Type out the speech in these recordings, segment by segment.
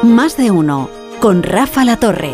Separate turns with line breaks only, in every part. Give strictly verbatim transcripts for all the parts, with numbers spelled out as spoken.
Más de uno, con Rafa La Torre.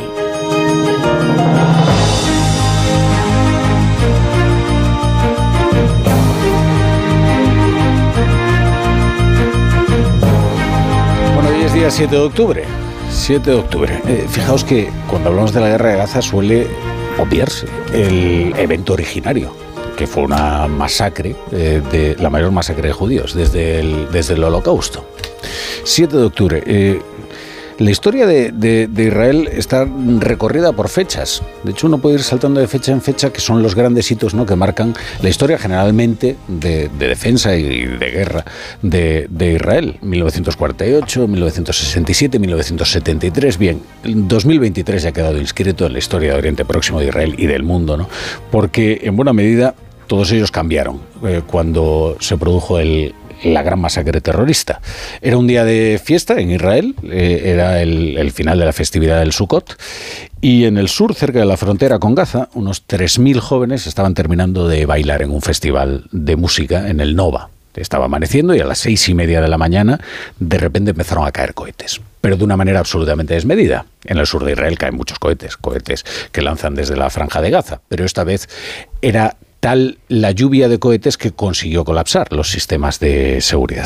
Bueno, hoy es día siete de octubre. siete de octubre. Eh, fijaos que cuando hablamos de la guerra de Gaza suele obviarse el evento originario, que fue una masacre, eh, de la mayor masacre de judíos desde el, desde el Holocausto. siete de octubre. Eh, la historia de, de, de Israel está recorrida por fechas. De hecho, uno puede ir saltando de fecha en fecha, que son los grandes hitos, ¿no?, que marcan la historia generalmente de, de defensa y de guerra de, de Israel. mil novecientos cuarenta y ocho, mil novecientos sesenta y siete, mil novecientos setenta y tres. Bien, dos mil veintitrés ya ha quedado inscrito en la historia de Oriente Próximo de Israel y del mundo, ¿no?, porque en buena medida todos ellos cambiaron eh, cuando se produjo el la gran masacre terrorista. Era un día de fiesta en Israel, eh, era el, el final de la festividad del Sukkot, y en el sur, cerca de la frontera con Gaza, unos tres mil jóvenes estaban terminando de bailar en un festival de música en el Nova. Estaba amaneciendo y a las seis y media de la mañana de repente empezaron a caer cohetes, pero de una manera absolutamente desmedida. En el sur de Israel caen muchos cohetes, cohetes que lanzan desde la Franja de Gaza, pero esta vez era tal la lluvia de cohetes que consiguió colapsar los sistemas de seguridad.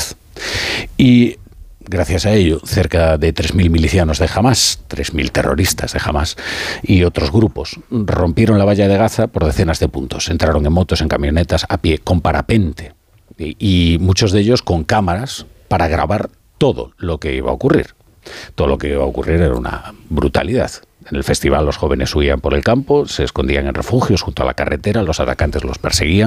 Y gracias a ello, cerca de tres mil milicianos de Hamás, tres mil terroristas de Hamás y otros grupos rompieron la valla de Gaza por decenas de puntos. Entraron en motos, en camionetas, a pie, con parapente, y, y muchos de ellos con cámaras para grabar todo lo que iba a ocurrir. Todo lo que iba a ocurrir era una brutalidad. En el festival los jóvenes huían por el campo, se escondían en refugios junto a la carretera, los atacantes los perseguían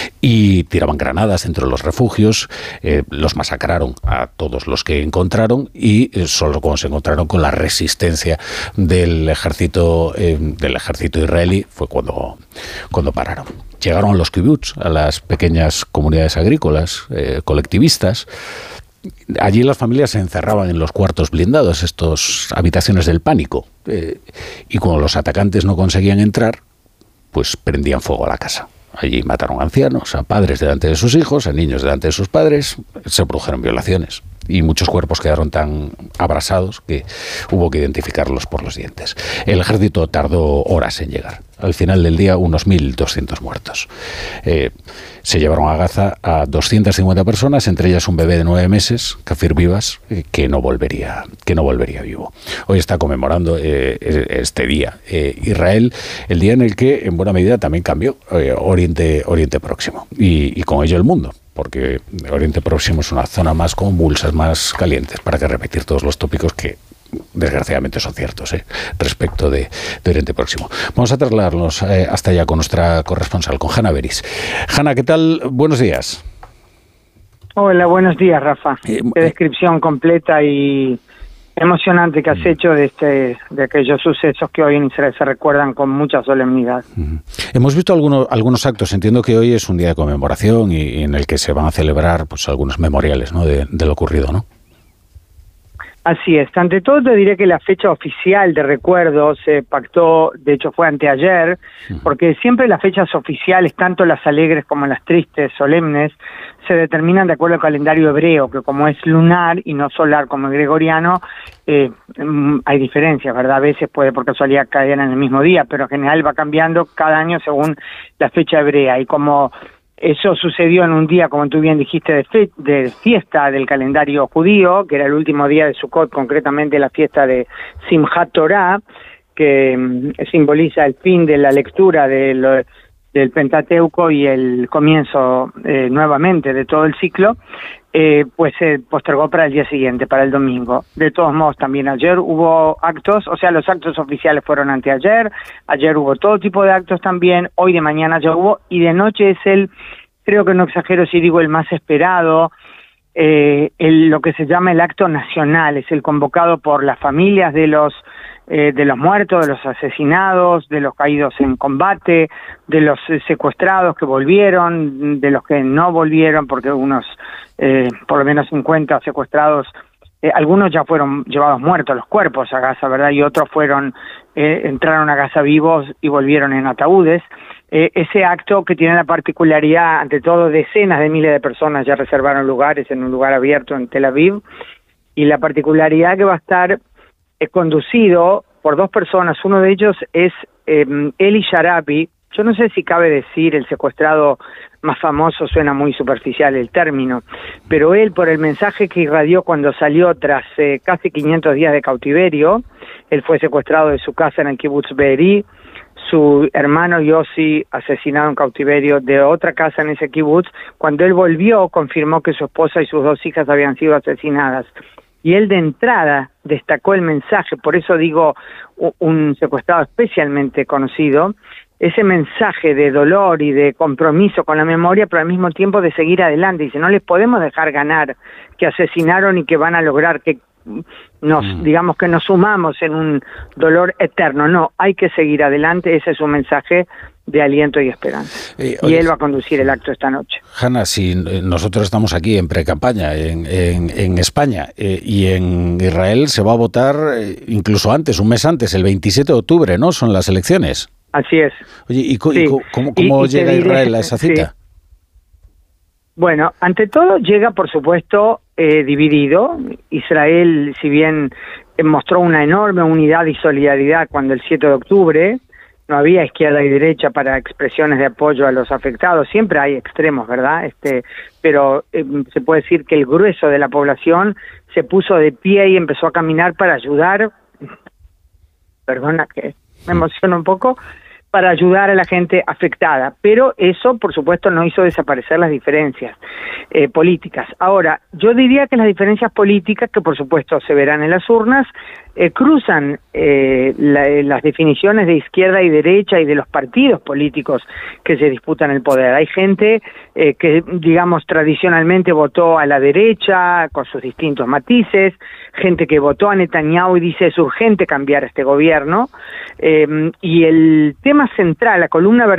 y tiraban granadas dentro de los refugios, eh, los masacraron a todos los que encontraron y eh, solo cuando se encontraron con la resistencia del ejército, eh, del ejército israelí fue cuando, cuando pararon. Llegaron a los kibbutz, a las pequeñas comunidades agrícolas, eh, colectivistas. Allí las familias se encerraban en los cuartos blindados, estas habitaciones del pánico, eh, y cuando los atacantes no conseguían entrar, pues prendían fuego a la casa. Allí mataron a ancianos, a padres delante de sus hijos, a niños delante de sus padres, se produjeron violaciones y muchos cuerpos quedaron tan abrasados que hubo que identificarlos por los dientes. El ejército tardó horas en llegar. Al final del día, unos mil doscientos muertos. Eh, se llevaron a Gaza a doscientas cincuenta personas, entre ellas un bebé de nueve meses, Kafir Vivas, eh, que no volvería, que no volvería vivo. Hoy está conmemorando eh, este día eh, Israel, el día en el que, en buena medida, también cambió eh, Oriente, Oriente Próximo y, y con ello el mundo. Porque Oriente Próximo es una zona más convulsa, más calientes, para que repetir todos los tópicos que desgraciadamente son ciertos ¿eh? respecto de, de Oriente Próximo. Vamos a trasladarnos eh, hasta allá con nuestra corresponsal, con Hanna Beris. Hanna, ¿qué tal? Buenos días.
Hola, buenos días, Rafa.
Eh,
Qué descripción completa y emocionante que has hecho de este de aquellos sucesos que hoy en Israel se recuerdan con mucha solemnidad.
Uh-huh. Hemos visto algunos, algunos actos. Entiendo que hoy es un día de conmemoración y, y en el que se van a celebrar pues algunos memoriales, ¿no?, de, de lo ocurrido, ¿no?
Así es. Ante todo te diré que la fecha oficial de recuerdo se pactó, de hecho fue anteayer, uh-huh. porque siempre las fechas oficiales, tanto las alegres como las tristes, solemnes, se determinan de acuerdo al calendario hebreo, que como es lunar y no solar como el gregoriano, eh, hay diferencias, ¿verdad? A veces puede por casualidad caer en el mismo día, pero en general va cambiando cada año según la fecha hebrea. Y como eso sucedió en un día, como tú bien dijiste, de, fe de fiesta del calendario judío, que era el último día de Sukkot, concretamente la fiesta de Simchat Torah, que mm, simboliza el fin de la lectura de lo, del Pentateuco y el comienzo eh, nuevamente de todo el ciclo, eh, pues se postergó para el día siguiente, para el domingo. De todos modos, también ayer hubo actos, o sea, los actos oficiales fueron anteayer, ayer hubo todo tipo de actos también, hoy de mañana ya hubo, y de noche es el, creo que no exagero si digo el más esperado, eh, el, lo que se llama el acto nacional, es el convocado por las familias de los Eh, de los muertos, de los asesinados, de los caídos en combate, de los eh, secuestrados que volvieron, de los que no volvieron, porque unos, eh, por lo menos cincuenta secuestrados, eh, algunos ya fueron llevados muertos los cuerpos a Gaza, ¿verdad? Y otros fueron, eh, entraron a Gaza vivos y volvieron en ataúdes. Eh, ese acto que tiene la particularidad, ante todo, decenas de miles de personas ya reservaron lugares en un lugar abierto en Tel Aviv, y la particularidad que va a estar es conducido por dos personas. Uno de ellos es eh, Eli Sharabi. Yo no sé si cabe decir el secuestrado más famoso, suena muy superficial el término, pero él, por el mensaje que irradió cuando salió tras eh, casi quinientos días de cautiverio, él fue secuestrado de su casa en el Kibbutz Be'eri, su hermano Yossi asesinado en cautiverio de otra casa en ese kibbutz. Cuando él volvió, confirmó que su esposa y sus dos hijas habían sido asesinadas. Y él de entrada destacó el mensaje, por eso digo un secuestrado especialmente conocido, ese mensaje de dolor y de compromiso con la memoria, pero al mismo tiempo de seguir adelante. Dice, no les podemos dejar ganar, que asesinaron y que van a lograr que nos, mm. digamos que nos sumamos en un dolor eterno. No, hay que seguir adelante, ese es un mensaje de aliento y esperanza. Eh, oye, y él va a conducir el acto esta noche.
Hanna, si nosotros estamos aquí en pre-campaña en, en, en España eh, y en Israel se va a votar eh, incluso antes, un mes antes, el veintisiete de octubre, ¿no? Son las elecciones.
Así es.
Oye, ¿y, sí. y cómo, cómo y, llega y diré, Israel a esa cita? Sí.
Bueno, ante todo llega, por supuesto, eh, dividido. Israel, si bien eh, mostró una enorme unidad y solidaridad cuando el siete de octubre, no había izquierda y derecha para expresiones de apoyo a los afectados. Siempre hay extremos, ¿verdad? Este, pero eh, se puede decir que el grueso de la población se puso de pie y empezó a caminar para ayudar. Perdona que me emociono un poco. Para ayudar a la gente afectada, pero eso, por supuesto, no hizo desaparecer las diferencias eh, políticas. Ahora, yo diría que las diferencias políticas, que por supuesto se verán en las urnas, eh, cruzan eh, la, las definiciones de izquierda y derecha y de los partidos políticos que se disputan el poder. Hay gente eh, que, digamos, tradicionalmente votó a la derecha, con sus distintos matices, gente que votó a Netanyahu y dice es urgente cambiar este gobierno, eh, y el tema central, la columna vertebral